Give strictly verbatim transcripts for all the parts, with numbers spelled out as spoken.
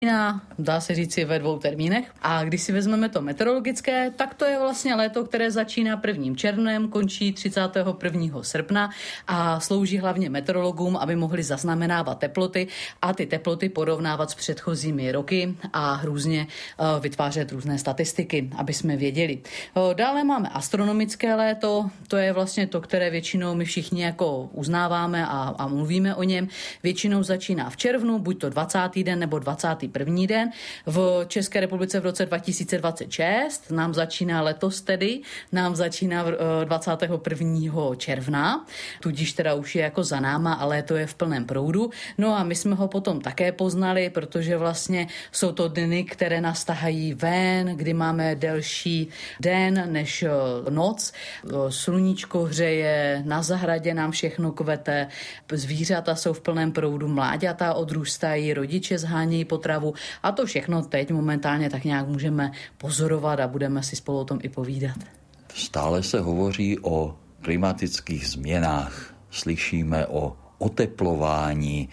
dá se říci ve dvou termínech. A když si vezmeme to meteorologické, tak to je vlastně léto, které začíná prvním červnem, končí třicátého prvního srpna a slouží hlavně meteorologům, aby mohli zaznamenávat teploty a ty teploty porovnávat s předchozími roky a různě vytvářet různé statistiky, aby jsme věděli. Dále máme astronomické léto, to je vlastně to, které většinou my všichni jako uznáváme a, a mluvíme o něm. Většinou začíná v červnu, buď to dvacátý den nebo dvacátý první den. V České republice v roce dva tisíce dvacet šest nám začíná letos tedy, nám začíná dvacátého prvního června, tudíž teda už je jako za náma, ale to je v plném proudu. No a my jsme ho potom také poznali, protože vlastně jsou to dny, které nás tahají ven, kdy máme delší den než noc. Sluníčko hřeje, na zahradě nám všechno kvete, zvířata jsou v plném proudu, mláďata odrůstají, rodiče zhánějí potravu a to všechno teď momentálně tak nějak můžeme pozorovat a budeme si spolu o tom i povídat. Stále se hovoří o klimatických změnách, slyšíme o oteplování.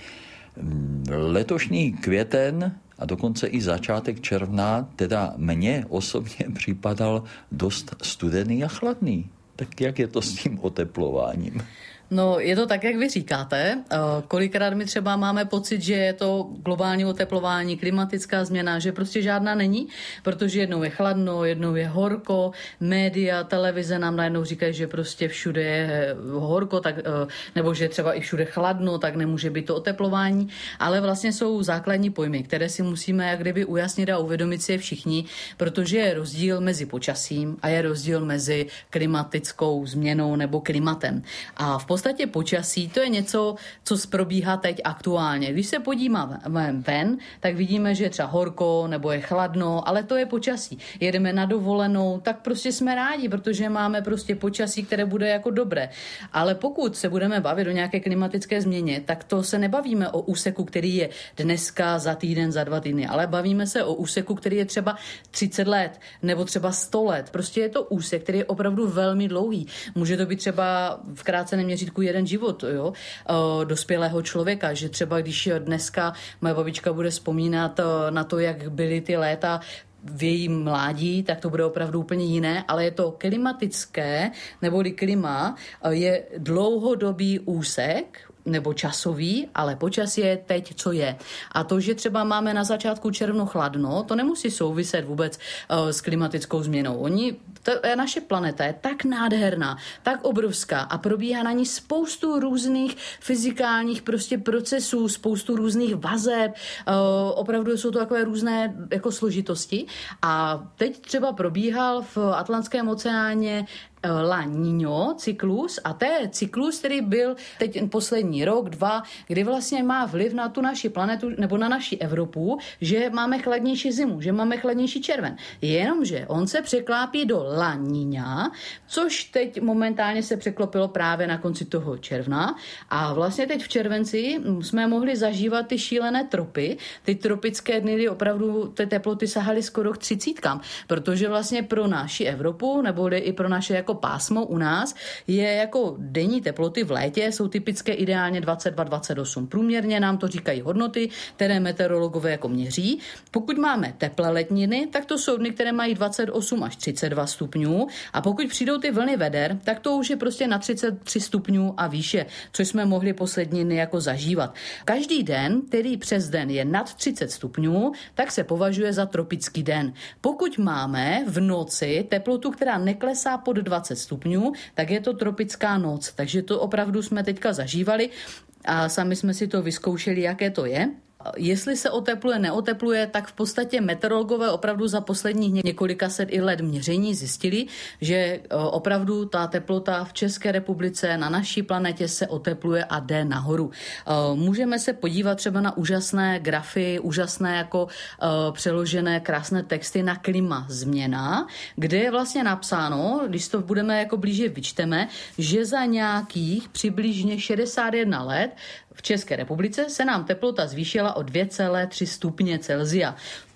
Letošní květen a dokonce i začátek června teda mně osobně připadal dost studený a chladný. Tak jak je to s tím oteplováním? No, je to tak, jak vy říkáte. Kolikrát my třeba máme pocit, že je to globální oteplování, klimatická změna, že prostě žádná není, protože jednou je chladno, jednou je horko, média, televize nám najednou říkají, že prostě všude je horko, tak, nebo že třeba i všude chladno, tak nemůže být to oteplování, ale vlastně jsou základní pojmy, které si musíme jak kdyby ujasnit a uvědomit si je všichni, protože je rozdíl mezi počasím a je rozdíl mezi klimatickou změnou nebo klimatem. A v V podstatě počasí, to je něco, co probíhá teď aktuálně. Když se podíváme ven, tak vidíme, že je třeba horko nebo je chladno, ale to je počasí. Jedeme na dovolenou, tak prostě jsme rádi, protože máme prostě počasí, které bude jako dobré. Ale pokud se budeme bavit o nějaké klimatické změně, tak to se nebavíme o úseku, který je dneska, za týden, za dva týdny, ale bavíme se o úseku, který je třeba třicet let nebo třeba sto let. Prostě je to úsek, který je opravdu velmi dlouhý. Může to být třeba v kráceném měřítku jeden život, jo, dospělého člověka, že třeba když dneska moje babička bude vzpomínat na to, jak byly ty léta v jejím mládí, tak to bude opravdu úplně jiné, ale je to klimatické, neboli klima, je dlouhodobý úsek, nebo časový, ale počasí je teď, co je. A to, že třeba máme na začátku června chladno, to nemusí souviset vůbec uh, s klimatickou změnou. Oni, to, naše planeta je tak nádherná, tak obrovská a probíhá na ní spoustu různých fyzikálních prostě procesů, spoustu různých vazeb, uh, opravdu jsou to takové různé jako složitosti. A teď třeba probíhal v Atlantském oceáně La Niño cyklus a to je cyklus, který byl teď poslední rok, dva, kdy vlastně má vliv na tu naši planetu nebo na naši Evropu, že máme chladnější zimu, že máme chladnější červen. Jenomže on se překlápí do La Niña, což teď momentálně se překlopilo právě na konci toho června a vlastně teď v červenci jsme mohli zažívat ty šílené tropy, ty tropické dny, kdy opravdu ty teploty sahaly skoro k třicítkám, protože vlastně pro naši Evropu nebo i pro naše jako pásmo u nás je jako denní teploty v létě jsou typické ideálně dvacet dva dvacet osm. Průměrně nám to říkají hodnoty, které meteorologové jako měří. Pokud máme teplé letní dny, tak to jsou dny, které mají dvacet osm až třicet dva stupňů a pokud přijdou ty vlny veder, tak to už je prostě na třicet tři stupňů a výše, což jsme mohli poslední dny jako zažívat. Každý den, který přes den je nad třicet stupňů, tak se považuje za tropický den. Pokud máme v noci teplotu, která neklesá pod dvacet stupňů, tak je to tropická noc. Takže to opravdu jsme teďka zažívali a sami jsme si to vyzkoušeli, jaké to je. Jestli se otepluje, neotepluje, tak v podstatě meteorologové opravdu za posledních několika set i let měření zjistili, že opravdu ta teplota v České republice na naší planetě se otepluje a jde nahoru. Můžeme se podívat třeba na úžasné grafy, úžasné jako přeložené krásné texty na klima změna, kde je vlastně napsáno, když to budeme jako blíže vyčteme, že za nějakých přibližně šedesát jedna let v České republice se nám teplota zvýšila o dvě celé tři stupně Celsia.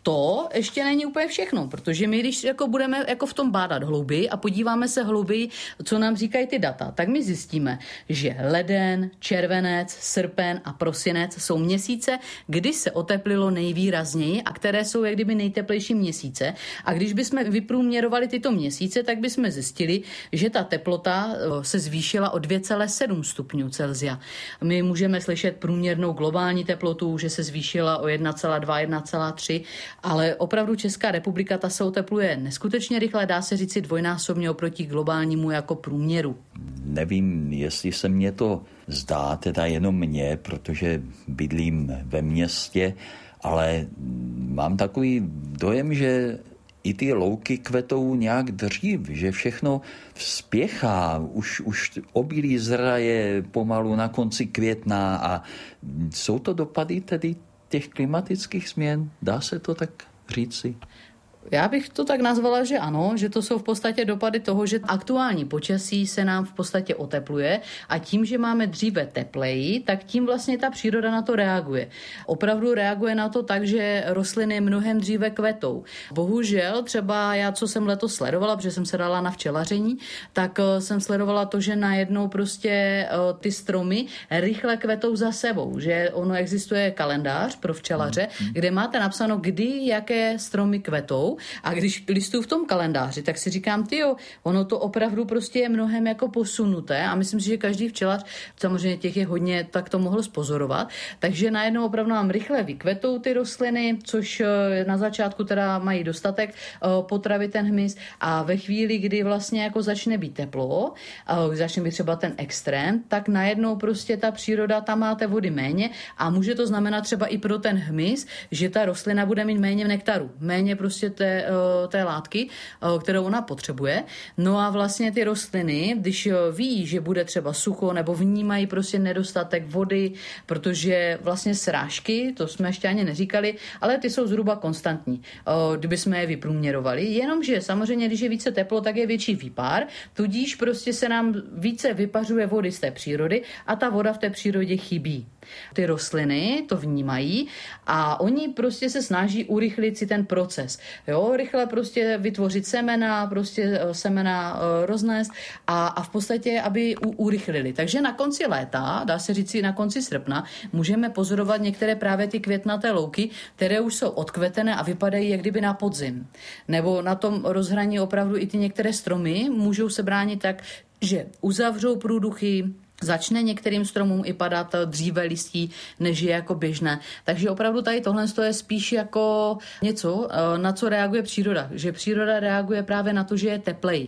to ještě není úplně všechno, protože my, když jako budeme jako v tom bádat hlouběji a podíváme se hlouběji, co nám říkají ty data, tak my zjistíme, že leden, červenec, srpen a prosinec jsou měsíce, kdy se oteplilo nejvýrazněji a které jsou jak kdyby nejteplejší měsíce. A když bychom vyprůměrovali tyto měsíce, tak bychom zjistili, že ta teplota se zvýšila o dvě celá sedm stupňů Celsia. My můžeme slyšet průměrnou globální teplotu, že se zvýšila o jedna celá dva, jedna celá tři, ale opravdu Česká republika ta se otepluje neskutečně rychle, dá se říci dvojnásobně oproti globálnímu jako průměru. Nevím, jestli se mně to zdá, teda jenom mně, protože bydlím ve městě, ale mám takový dojem, že i ty louky kvetou nějak dřív, že všechno spěchá, už, už obilí zraje pomalu na konci května a jsou to dopady tedy těch klimatických změn? Dá se to tak říci? Já bych to tak nazvala, že ano, že to jsou v podstatě dopady toho, že aktuální počasí se nám v podstatě otepluje a tím, že máme dříve tepleji, tak tím vlastně ta příroda na to reaguje. Opravdu reaguje na to tak, že rostliny mnohem dříve kvetou. Bohužel třeba já, co jsem letos sledovala, protože jsem se dala na včelaření, tak jsem sledovala to, že najednou prostě ty stromy rychle kvetou za sebou, že ono existuje kalendář pro včelaře, kde máte napsáno, kdy jaké stromy kvetou. A když listuju v tom kalendáři, tak si říkám, tyjo, ono to opravdu prostě je mnohem jako posunuté a myslím si, že každý včelař, samozřejmě těch je hodně, tak to mohl spozorovat. Takže najednou opravdu nám rychle vykvetou ty rostliny, což na začátku teda mají dostatek potravy ten hmyz a ve chvíli, kdy vlastně jako začne být teplo, začne být třeba ten extrém, tak najednou prostě ta příroda, tam máte vody méně a může to znamenat třeba i pro ten hmyz, že ta rostlina bude mít méně nektaru, méně prostě Té, té látky, kterou ona potřebuje. No a vlastně ty rostliny, když ví, že bude třeba sucho nebo vnímají prostě nedostatek vody, protože vlastně srážky, to jsme ještě ani neříkali, ale ty jsou zhruba konstantní, kdyby jsme je vyprůměrovali. Jenomže samozřejmě, když je více teplo, tak je větší výpár, tudíž prostě se nám více vypařuje vody z té přírody a ta voda v té přírodě chybí. Ty rostliny to vnímají a oni prostě se snaží urychlit si ten proces. Jo, rychle prostě vytvořit semena, prostě semena roznést a, a v podstatě, aby u, urychlili. Takže na konci léta, dá se říct na konci srpna, můžeme pozorovat některé právě ty květnaté louky, které už jsou odkvetené a vypadají jak kdyby na podzim. Nebo na tom rozhraní opravdu i ty některé stromy můžou se bránit tak, že uzavřou průduchy, začne některým stromům i padat dříve listí, než je jako běžné. Takže opravdu tady tohle je spíš jako něco, na co reaguje příroda. Že příroda reaguje právě na to, že je teplej.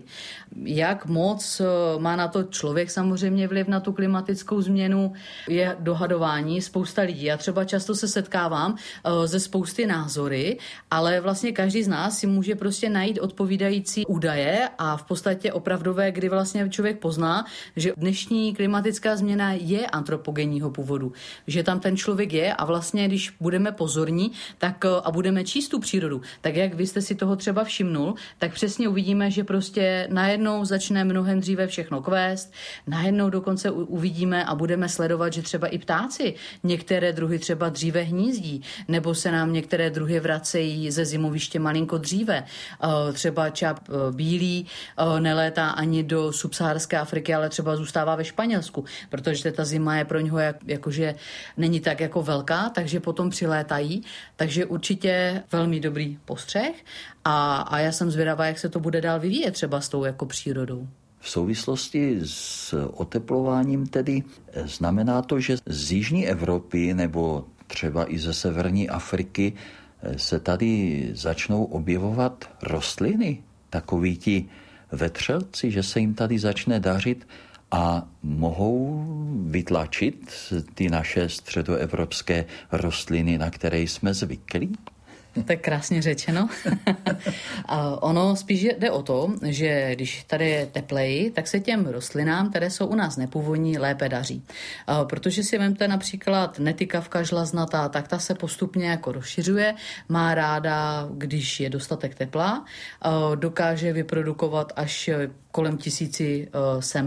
Jak moc má na to člověk samozřejmě vliv na tu klimatickou změnu, je dohadování spousta lidí. Já třeba často se setkávám ze spousty názory, ale vlastně každý z nás si může prostě najít odpovídající údaje a v podstatě opravdové, kdy vlastně člověk pozná, že dnešní klimatická Klimatická změna je antropogenního původu, že tam ten člověk je a vlastně, když budeme pozorní tak, a budeme číst tu přírodu, tak jak vy jste si toho třeba všimnul, tak přesně uvidíme, že prostě najednou začne mnohem dříve všechno kvést, najednou dokonce uvidíme a budeme sledovat, že třeba i ptáci, některé druhy třeba dříve hnízdí, nebo se nám některé druhy vracejí ze zimoviště malinko dříve. Třeba čáp bílý nelétá ani do subsaharské Afriky, ale třeba zůstává ve Španělsku, protože ta zima je pro něho jak, jakože není tak jako velká, takže potom přilétají. Takže určitě velmi dobrý postřeh a, a já jsem zvědavá, jak se to bude dál vyvíjet třeba s tou jako přírodou. V souvislosti s oteplováním tedy znamená to, že z jižní Evropy nebo třeba i ze severní Afriky se tady začnou objevovat rostliny, takoví ti vetřelci, že se jim tady začne dařit a mohou vytlačit ty naše středoevropské rostliny, na které jsme zvyklí? Tak krásně řečeno. A ono spíš jde o to, že když tady je tepleji, tak se těm rostlinám, které jsou u nás nepůvodní, lépe daří. A protože si vemte například netykavka žlaznatá, tak ta se postupně jako rozšiřuje, má ráda, když je dostatek tepla, dokáže vyprodukovat až kolem tisíci semen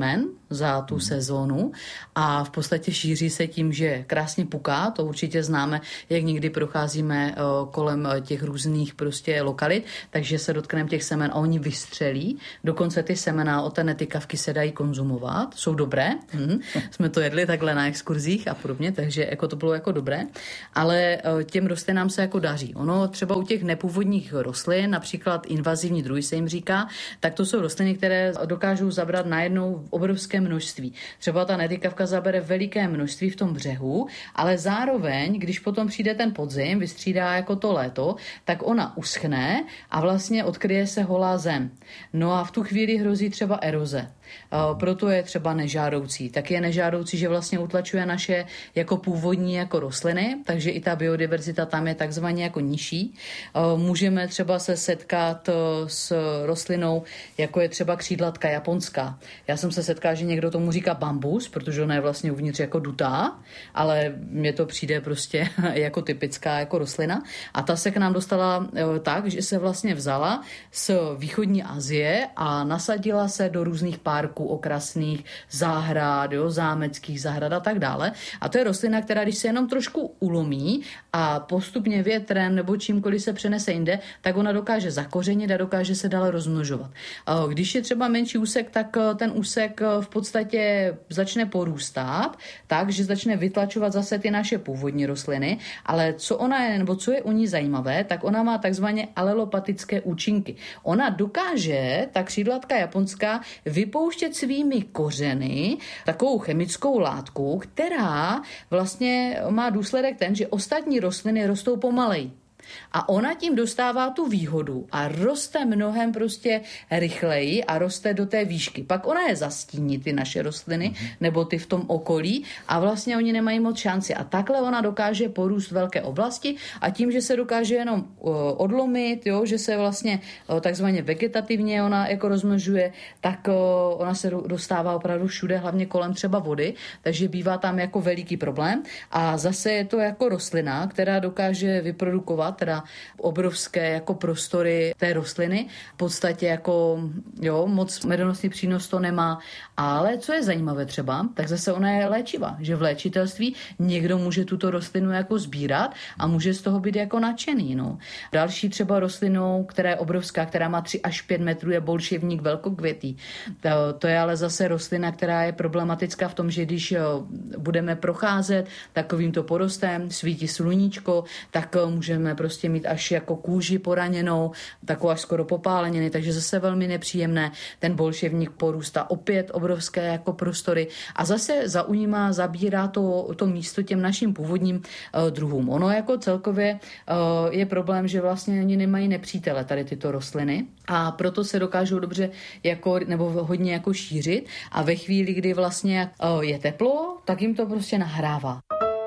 za tu sezónu a v podstatě šíří se tím, že krásně puká, to určitě známe, jak někdy procházíme kolem těch různých prostě lokalit, takže se dotkneme těch semen a oni vystřelí. Dokonce ty semena od té netykavky se dají konzumovat, jsou dobré. Hm. Jsme to jedli takhle na exkurzích a podobně, takže jako to bylo jako dobré, ale těm rostlinám se jako daří. Ono třeba u těch nepůvodních rostlin, například invazivní druhy se jim říká, tak to jsou rostliny, které dokážou zabrat najednou obrovské množství. Třeba ta netykavka zabere veliké množství v tom břehu, ale zároveň, když potom přijde ten podzim, vystřídá jako to léto, tak ona uschne a vlastně odkryje se holá zem. No a v tu chvíli hrozí třeba eroze. Proto je třeba nežádoucí. Tak je nežádoucí, že vlastně utlačuje naše jako původní jako rostliny, takže i ta biodiverzita tam je takzvaně jako nižší. Můžeme třeba se setkat s rostlinou, jako je třeba křídlatka japonská. Já jsem se setkala, že někdo tomu říká bambus, protože ona je vlastně uvnitř jako dutá, ale mně to přijde prostě jako typická jako rostlina. A ta se k nám dostala tak, že se vlastně vzala z východní Asie a nasadila se do různých parků okrasných, zahrad, jo, zámeckých zahrad a tak dále. A to je rostlina, která když se jenom trošku ulomí a postupně větrem nebo čímkoliv se přenese jinde, tak ona dokáže zakořenit a dokáže se dále rozmnožovat. Když je třeba menší úsek, tak ten úsek v podstatě začne porůstat, tak, že začne vytlačovat zase ty naše původní rostliny, ale co ona je, nebo co je u ní zajímavé, tak ona má takzvaně alelopatické účinky. Ona dokáže, ta křídlatka japonská, vypouštět svými kořeny takovou chemickou látku, která vlastně má důsledek ten, že ostatní rostliny rostou pomaleji. A ona tím dostává tu výhodu a roste mnohem prostě rychleji a roste do té výšky. Pak ona je zastíní, ty naše rostliny, mm-hmm. nebo ty v tom okolí a vlastně oni nemají moc šanci. A takhle ona dokáže porůst velké oblasti a tím, že se dokáže jenom uh, odlomit, jo, že se vlastně uh, takzvaně vegetativně ona jako rozmnožuje, tak uh, ona se dostává opravdu všude, hlavně kolem třeba vody, takže bývá tam jako veliký problém. A zase je to jako rostlina, která dokáže vyprodukovat teda obrovské jako prostory té rostliny. V podstatě jako, jo, moc medonosný přínos to nemá. Ale co je zajímavé třeba, tak zase ona je léčiva, že v léčitelství někdo může tuto rostlinu jako sbírat a může z toho být jako nadšený. No. Další třeba rostlinou, která je obrovská, která má tři až pět metrů, je bolševník velkokvětý. To, to je ale zase rostlina, která je problematická v tom, že když budeme procházet takovýmto porostem, svítí sluníčko, tak můžeme prostě mít až jako kůži poraněnou, takovou až skoro popáleniny, takže zase velmi nepříjemné. Ten bolševník porůstá opět obrovské jako prostory a zase zaujímá, zabírá to, to místo těm našim původním uh, druhům. Ono jako celkově uh, je problém, že vlastně oni nemají nepřítele tady tyto rostliny a proto se dokážou dobře jako, nebo hodně jako šířit a ve chvíli, kdy vlastně uh, je teplo, tak jim to prostě nahrává.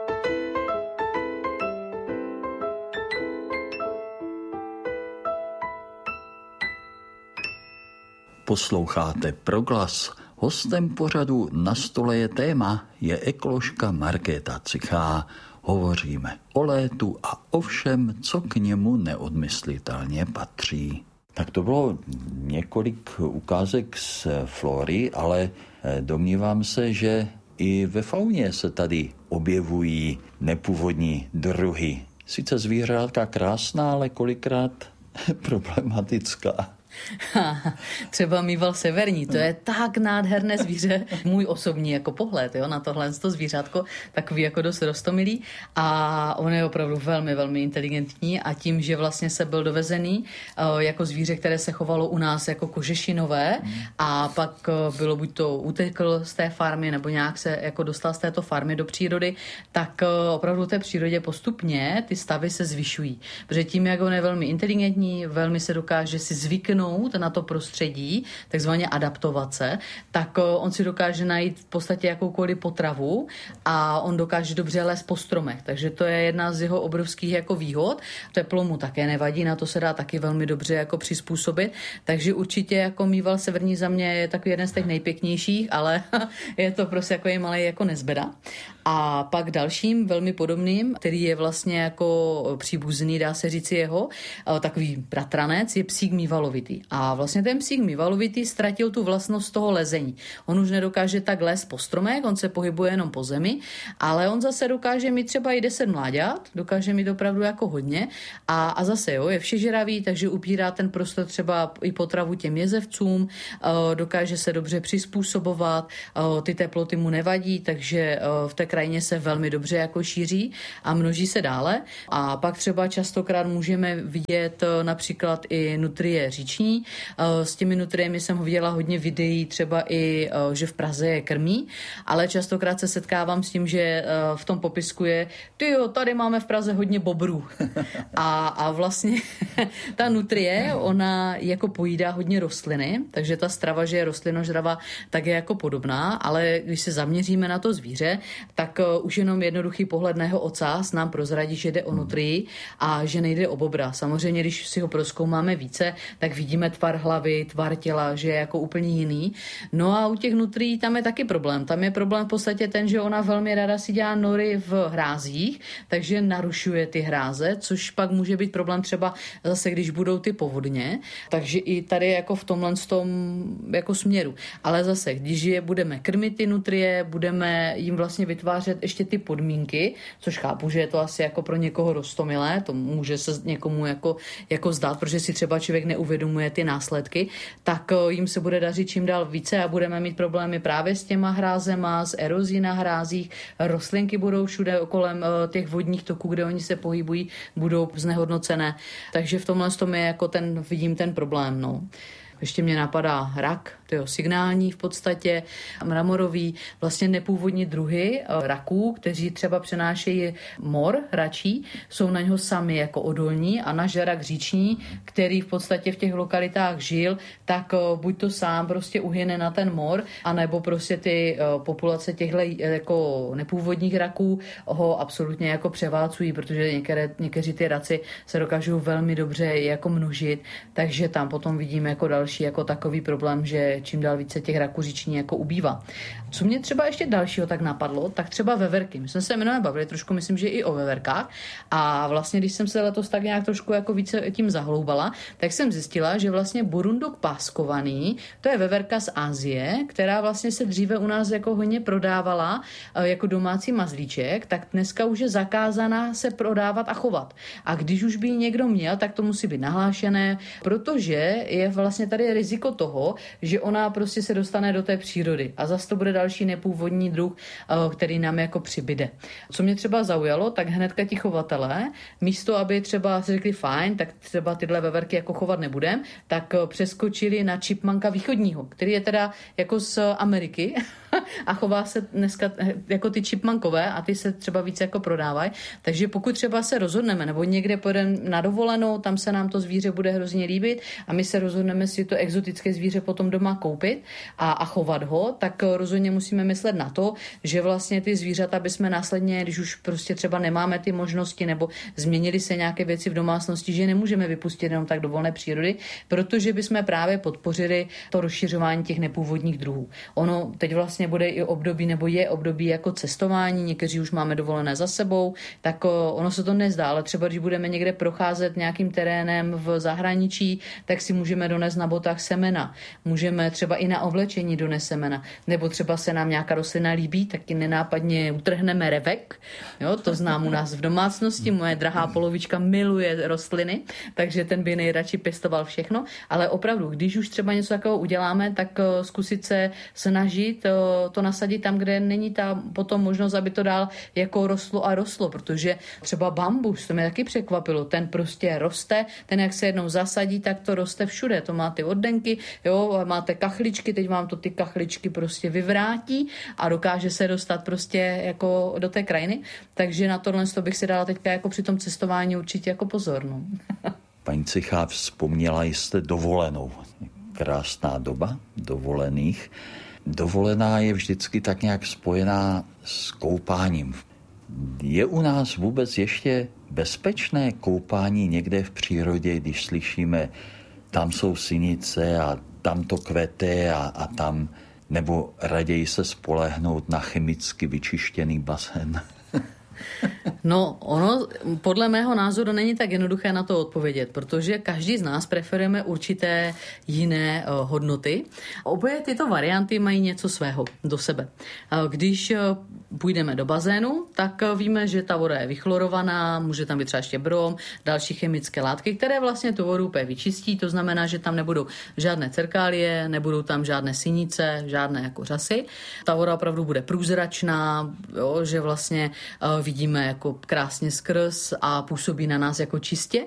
Posloucháte Proglas. Hostem pořadu Na stole je téma, je ekoložka Markéta Cichá. Hovoříme o létu a o všem, co k němu neodmyslitelně patří. Tak to bylo několik ukázek z flory, ale domnívám se, že i ve fauně se tady objevují nepůvodní druhy. Sice zvířátka krásná, ale kolikrát problematická. Třeba mýval severní, to je tak nádherné zvíře, můj osobní jako pohled, jo, na tohle to zvířátko, takový jako dost roztomilý a on je opravdu velmi, velmi inteligentní a tím, že vlastně se byl dovezený jako zvíře, které se chovalo u nás jako kožešinové a pak bylo buď to utekl z té farmy nebo nějak se jako dostal z této farmy do přírody, tak opravdu v té přírodě postupně ty stavy se zvyšují, protože tím, jak on je velmi inteligentní, velmi se dokáže si zvyknout na to prostředí, takzvaně adaptovat se, tak on si dokáže najít v podstatě jakoukoliv potravu a on dokáže dobře lézt po stromech. Takže to je jedna z jeho obrovských jako výhod. Teplo mu také nevadí, na to se dá taky velmi dobře jako přizpůsobit. Takže určitě jako mýval severní za mě je takový jeden z těch nejpěknějších, ale je to prostě jako malý jako nezbeda. A pak dalším velmi podobným, který je vlastně jako příbuzný, dá se říci jeho, takový bratranec, je psík mývalovitý. A vlastně ten psík mývalovitý ztratil tu vlastnost toho lezení. On už nedokáže tak lézt po stromech, on se pohybuje jenom po zemi, ale on zase dokáže mít třeba i deset mláďat, dokáže mít opravdu jako hodně a, a zase jo, je všežravý, takže upírá ten prostor třeba i potravu těm jezevcům, dokáže se dobře přizpůsobovat, ty teploty mu nevadí, takže v té krajině se velmi dobře jako šíří a množí se dále. A pak třeba častokrát můžeme vidět například i nutrie říční. S těmi nutriemi jsem viděla hodně videí, třeba i, že v Praze je krmí, ale častokrát se setkávám s tím, že v tom popisku je, tyjo, tady máme v Praze hodně bobrů. A, a vlastně ta nutrie, ona jako pojídá hodně rostliny, takže ta strava, že je rostlinožrava, tak je jako podobná, ale když se zaměříme na to zvíře, tak už jenom jednoduchý pohled na jeho ocas nám prozradí, že jde o nutrii a že nejde o bobra. Samozřejmě, když si ho prozkoumáme více, tak vidíme tvar hlavy, tvar těla, že je jako úplně jiný. No a u těch nutrií tam je taky problém. Tam je problém v podstatě ten, že ona velmi ráda si dělá nory v hrázích, takže narušuje ty hráze, což pak může být problém třeba zase, když budou ty povodně. Takže i tady jako v tomhle tom jako směru. Ale zase, když je budeme krmit ty nutrie, budeme jim vlastně vytvářet ještě ty podmínky, což chápu, že je to asi jako pro někoho roztomilé, to může se někomu jako, jako zdát, protože si třeba člověk neuvědomuje ty následky, tak jim se bude dařit čím dál více a budeme mít problémy právě s těma hrázema, s erozí na hrázích, rostlinky budou všude kolem těch vodních toků, kde oni se pohybují, budou znehodnocené. Takže v tomhle tom je jako ten, vidím ten problém, no. Ještě mě napadá rak, to je signální v podstatě, mramorový, vlastně nepůvodní druhy raků, kteří třeba přenášejí mor račí, jsou na něho sami jako odolní a náš rak říční, který v podstatě v těch lokalitách žil, tak buď to sám prostě uhyne na ten mor, anebo prostě ty populace těchto jako nepůvodních raků ho absolutně jako převálcují, protože některé, někteří ty raci se dokážou velmi dobře jako množit, takže tam potom vidíme jako další jako takový problém, že čím dál více těch raků říční jako ubývá. Co mě třeba ještě dalšího tak napadlo, tak třeba veverky. My jsme se minule bavili trošku, myslím, že i o veverkách a vlastně, když jsem se letos tak nějak trošku jako více tím zahloubala, tak jsem zjistila, že vlastně burunduk páskovaný, to je veverka z Asie, která vlastně se dříve u nás jako hodně prodávala jako domácí mazlíček, tak dneska už je zakázaná se prodávat a chovat. A když už by ji někdo měl, tak to musí být nahlášené, protože je vlastně tady riziko toho, že ona prostě se dostane do té přírody a zase to bude další nepůvodní druh, který nám jako přibyde. Co mě třeba zaujalo, tak hnedka ti chovatelé, místo aby třeba si řekli fajn, tak třeba tyhle veverky jako chovat nebudem, tak přeskočili na čipmanka východního, který je teda jako z Ameriky a chová se dneska jako ty čipmankové a ty se třeba více jako prodávají. Takže pokud třeba se rozhodneme, nebo někde pojedeme na dovolenou, tam se nám to zvíře bude hrozně líbit a my se rozhodneme si to exotické zvíře potom doma koupit a, a chovat ho, tak rozhodně musíme myslet na to, že vlastně ty zvířata bychom následně, když už prostě třeba nemáme ty možnosti nebo změnily se nějaké věci v domácnosti, že nemůžeme vypustit jenom tak do volné přírody, protože bychom právě podpořili to rozšiřování těch nepůvodních druhů. Ono teď vlastně bude i období, nebo je období jako cestování, někteří už máme dovolené za sebou, tak ono se to nezdá, ale třeba když budeme někde procházet nějakým terénem v zahraničí, tak si můžeme donést na botách semena. Můžeme třeba i na oblečení donést semena. Nebo třeba se nám nějaká rostlina líbí, taky nenápadně utrhneme revek. Jo, to znám u nás v domácnosti. Moje drahá polovička miluje rostliny, takže ten by nejradši pěstoval všechno. Ale opravdu, když už třeba něco takového uděláme, tak zkusit se snažit to nasadit tam, kde není ta potom možnost, aby to dál jako rostlo a rostlo, protože třeba bambus, to mě taky překvapilo, ten prostě roste, ten jak se jednou zasadí, tak to roste všude. To má ty oddenky, jo, máte kachličky, teď vám to ty kachličky prostě vyvrátí a dokáže se dostat prostě jako do té krajiny. Takže na tohle bych si dala teďka jako při tom cestování určitě jako pozor. No. Paní Cichá, vzpomněla jste dovolenou. Krásná doba dovolených. Dovolená je vždycky tak nějak spojená s koupáním. Je u nás vůbec ještě bezpečné koupání někde v přírodě, když slyšíme, tam jsou sinice a tam to kvete a, a tam nebo raději se spolehnout na chemicky vyčištěný bazén? No, ono podle mého názoru není tak jednoduché na to odpovědět, protože každý z nás preferujeme určité jiné uh, hodnoty. Oboje tyto varianty mají něco svého do sebe. Uh, když uh, půjdeme do bazénu, tak uh, víme, že ta voda je vychlorovaná, může tam být třeba ještě brom, další chemické látky, které vlastně tu vodu úplně vyčistí, to znamená, že tam nebudou žádné cerkálie, nebudou tam žádné sinice, žádné jako řasy. Ta voda opravdu bude průzračná, jo, že vlastně uh, vidíme jako krásně skrz a působí na nás jako čistě.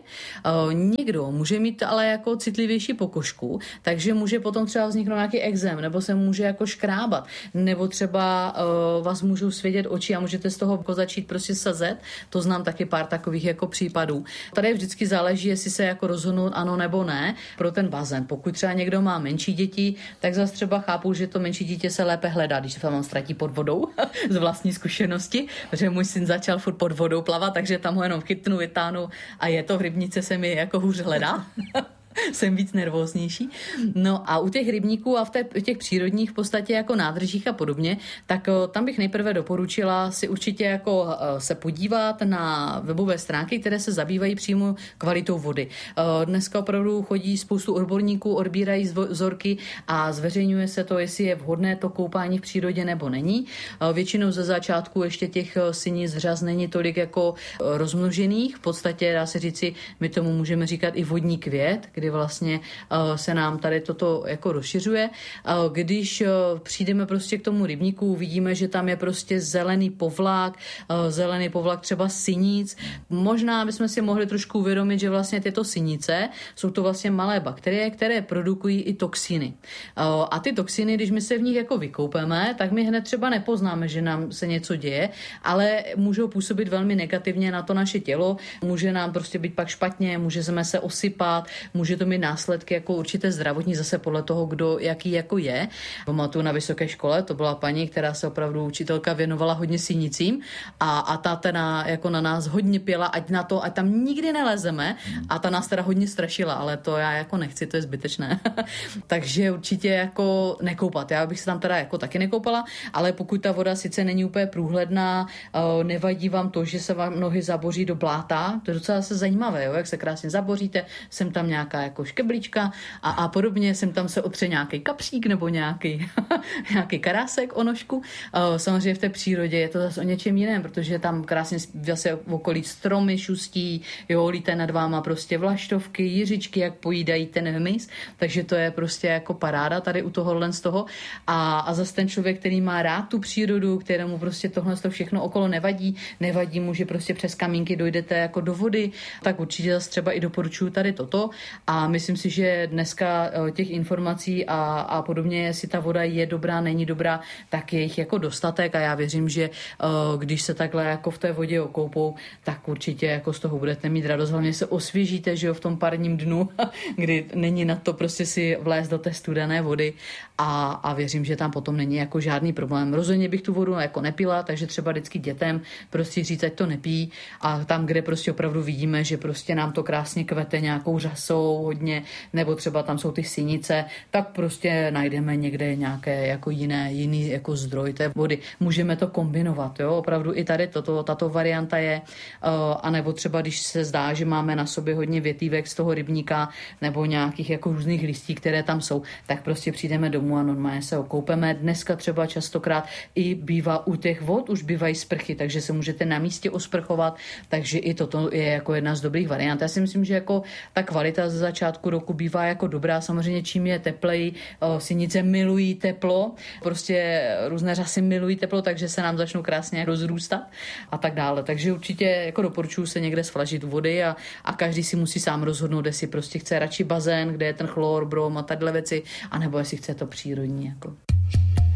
Někdo může mít ale jako citlivější pokožku, takže může potom třeba vzniknout nějaký exém, nebo se může jako škrábat, nebo třeba uh, vás můžou svědět oči a můžete z toho jako začít prostě sazet. To znám taky pár takových jako případů. Tady vždycky záleží, jestli se jako rozhodnout ano nebo ne pro ten bazén. Pokud třeba někdo má menší děti, tak zase třeba chápu, že to menší dítě se lépe hledá, když se tam ztratí pod vodou z vlastní zkušenosti, protože můj syn začal furt pod vodou plavat, takže tam ho jenom chytnu, vytáhnu a je to v rybníce se mi jako hůř hledá. Jsem víc nervóznější. No a u těch rybníků a v, té, v těch přírodních v podstatě jako nádržích a podobně, tak o, tam bych nejprve doporučila si určitě jako o, se podívat na webové stránky, které se zabývají přímo kvalitou vody. O, dneska opravdu chodí spoustu odborníků, odbírají vzorky a zveřejňuje se to, jestli je vhodné to koupání v přírodě nebo není. O, většinou ze začátku ještě těch sinic, řas není tolik jako rozmnožených. V podstatě dá se říci, my tomu můžeme říkat i vodní květ, kdy vlastně uh, se nám tady toto jako rozšiřuje. Uh, když uh, přijdeme prostě k tomu rybníku, vidíme, že tam je prostě zelený povlak, uh, zelený povlak třeba sinic. Možná bychom si mohli trošku uvědomit, že vlastně tyto sinice jsou to vlastně malé bakterie, které produkují i toxiny. Uh, a ty toxiny, když my se v nich jako vykoupeme, tak my hned třeba nepoznáme, že nám se něco děje, ale můžou působit velmi negativně na to naše tělo. Může nám prostě být pak špatně, můžeme se osypat, může to mít následky jako určité zdravotní, zase podle toho, kdo jaký jako je. Pamatuju na vysoké škole, to byla paní, která se opravdu učitelka věnovala hodně sinicím a, a ta teda jako na nás hodně pěla, ať na to, ať tam nikdy nelezeme a ta nás teda hodně strašila, ale to já jako nechci, to je zbytečné. Takže určitě jako nekoupat. Já bych se tam teda jako taky nekoupala, ale pokud ta voda sice není úplně průhledná, nevadí vám to, že se vám nohy zaboří do bláta, to je docela zase zajímavé, jo? Jak se krásně zaboříte, jsem tam nějaká jako škeblička a, a podobně, jsem tam se otře nějaký kapřík nebo nějaký, nějaký karásek o nožku. Samozřejmě v té přírodě je to zase o něčem jiném, protože tam krásně zase v okolí stromy šustí, jo, lítají nad váma prostě vlaštovky, jiřičky, jak pojídají ten hmyz, takže to je prostě jako paráda tady u tohohle z toho. A, a zase ten člověk, který má rád tu přírodu, kterému prostě tohle to všechno okolo nevadí, nevadí mu, že prostě přes kamínky dojdete jako do vody, tak určitě zase třeba i doporučuji tady toto. A myslím si, že dneska těch informací a, a podobně, jestli ta voda je dobrá, není dobrá, tak je jich jako dostatek a já věřím, že když se takhle jako v té vodě okoupou, tak určitě jako z toho budete mít radost. Hlavně se osvěžíte, že jo, v tom parním dnu, kdy není na to prostě si vlézt do té studené vody a, a věřím, že tam potom není jako žádný problém. Rozhodně bych tu vodu jako nepila, takže třeba vždycky dětem prostě říct, ať to nepí a tam, kde prostě opravdu vidíme, že prostě nám to krásně kvete nějakou řasou hodně, nebo třeba tam jsou ty sinice, tak prostě najdeme někde nějaké jako jiné, jiný jako zdroj té vody. Můžeme to kombinovat, jo, opravdu i tady toto, tato varianta je, uh, anebo třeba když se zdá, že máme na sobě hodně větívek z toho rybníka, nebo nějakých jako různých listí, které tam jsou, tak prostě přijdeme domů a normálně se okoupeme. Dneska třeba častokrát i bývá u těch vod, už bývají sprchy, takže se můžete na místě osprchovat, takže i toto je jako jedna z dobrých variant. Já si myslím, že jako ta kvalita ze začátku roku bývá jako dobrá, samozřejmě čím je teplej, sinice milují teplo, prostě různé řasy milují teplo, takže se nám začnou krásně rozrůstat a tak dále. Takže určitě jako doporučuji se někde svlažit vody a, a každý si musí sám rozhodnout, jestli prostě chce radši bazén, kde je ten chlor, brom a takhle věci, anebo jestli chce to přírodní. Jako.